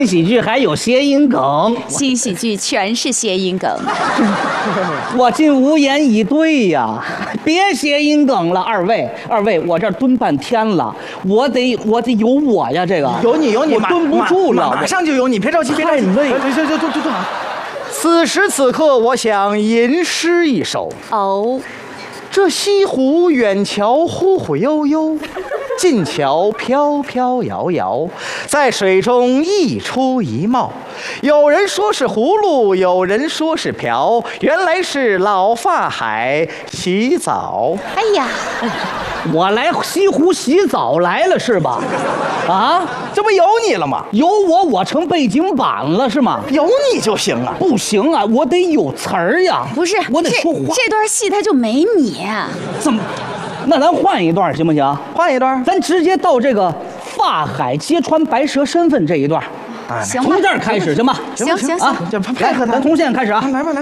喜剧还有谐音梗， 新喜剧全是谐音梗。 我竟无言以对呀！别谐音梗了，二位，我这儿蹲半天了，我得有我呀，这个有你， 我蹲不住了， 马上就有你，别着急，别着急， 累。 坐。此时此刻，我想吟诗一首。 哦， 这西湖远瞧忽忽悠悠，近瞧飘飘摇摇，在水中一出一貌。有人说是葫芦，有人说是瓢，原来是老发海洗澡。 哎呀， 我来西湖洗澡来了是吧？啊， 这不有你了吗？ 有我成背景板了是吗？ 有你就行啊。 不行啊，我得有词儿呀。 不是， 我得说话。 这段戏它就没你。 怎么？那咱换一段行不行？ 换一段， 咱直接到这个法海揭穿白蛇身份这一段。 行， 从这儿开始行吗？ 行啊， 就配合他， 咱从现在开始啊。 来吧。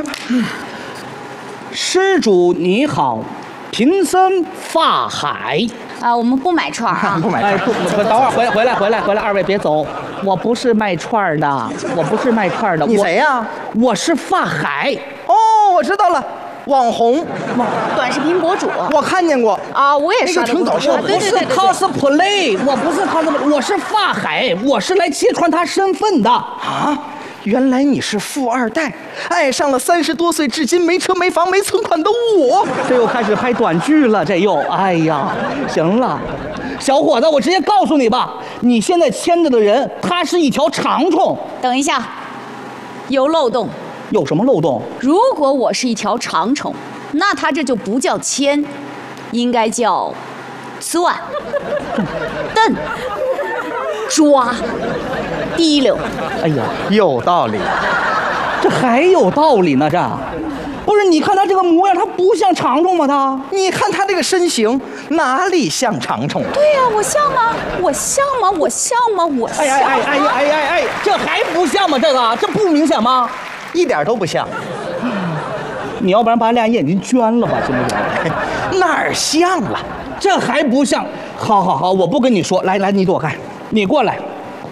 施主你好，贫僧法海。 啊，我们不买串啊， 不买串。 等会儿回来，二位别走，我不是卖串的， 你谁呀？ 我是法海。 哦，我知道了。网红， 短视频博主， 我看见过啊，我也刷成搞笑的。 我不是 cosplay， 我不是 cosplay， 我是法海，我是来揭穿他身份的啊！原来你是富二代，爱上了30多岁至今没车没房没存款的我。 这又开始拍短剧了，哎呀，行了，小伙子，我直接告诉你吧，你现在牵着的人，他是一条长虫。 等一下，有漏洞。 有什么漏洞？ 如果我是一条长虫，那它这就不叫牵，应该叫钻、蹬、抓、提溜。 哎呀， 有道理， 这还有道理呢，这不是？你看他这个模样，他不像长虫吗？ 你看他这个身形，哪里像长虫？ 对呀，我像吗？我像吗？ 哎，这还不像吗？这不明显吗？ 一点都不像。 你要不然把俩眼睛捐了吧，行不行？ 哪儿像了？ 这还不像。好，我不跟你说，来，你躲开，你过来。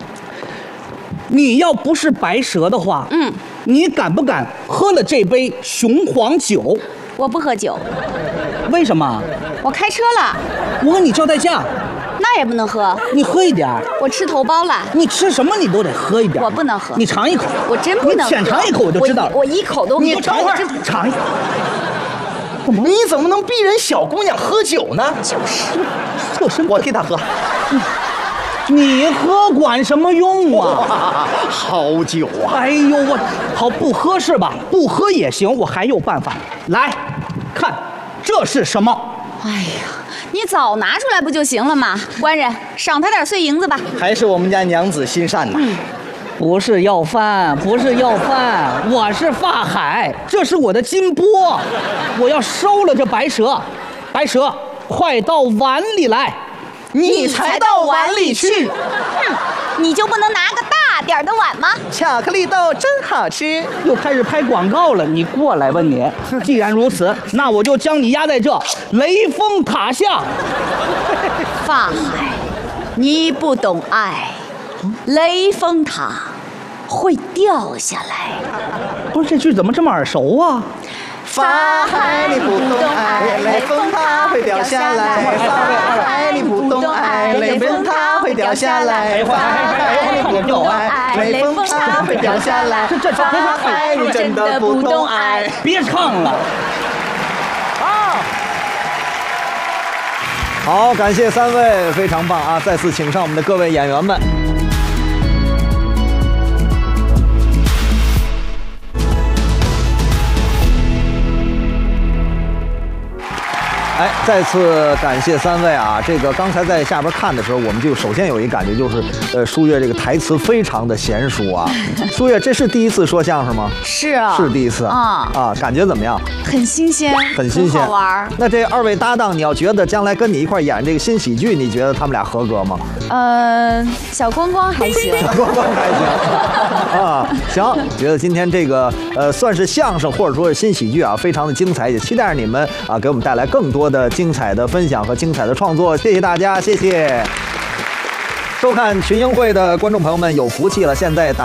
你要不是白蛇的话，你敢不敢喝了这杯雄黄酒？ 我不喝酒。 为什么？ 我开车了。 我跟你叫代驾。 那也不能喝， 你喝一点。 我吃头孢了。 你吃什么你都得喝一点。 我不能喝。 你尝一口。 我真不能喝。 你浅尝一口我就知道了。 我一口都。 你尝一口。尝一口。 你怎么能逼人小姑娘喝酒呢？ 就是， 我替她喝。 你喝管什么用啊？ 好酒啊！ 哎呦我，好不喝是吧？不喝也行，我还有办法。来，看这是什么？ 哎呀。你早拿出来不就行了吗？官人，赏他点碎银子吧。 还是我们家娘子心善呐。 不是要饭，我是法海，这是我的金钵，我要收了这白蛇。白蛇，快到碗里来。 你才到碗里去。 你就不能拿个大点的碗吗？ 巧克力豆真好吃。 又开始拍广告了，你过来吧你。既然如此，那我就将你压在这雷峰塔下。 法海，你不懂爱，雷峰塔会掉下来。 不是，这句怎么这么耳熟啊？ 法海你不懂爱，雷峰塔会掉下来。法海你不懂爱，雷峰塔会掉下来。法海你不懂爱，雷峰塔会掉下来。法海你真的不懂爱。 别唱了。 好，感谢3位，非常棒啊！再次请上我们的各位演员们。哎，再次感谢3位啊！这个刚才在下边看的时候，我们就首先有一感觉就是，舒月这个台词非常的娴熟啊。舒月，这是第一次说相声吗？ 是啊， 是第一次啊，感觉怎么样？ 很新鲜， 很新鲜， 好玩。那这2位搭档，你要觉得将来跟你一块演这个新喜剧，你觉得他们俩合格吗？ 小光光还行， 小光光还行啊。行，觉得今天这个算是相声或者说是新喜剧啊，非常的精彩，也期待着你们啊给我们带来更多的精彩的分享和精彩的创作，谢谢大家，谢谢收看群英会的观众朋友们，有福气了，现在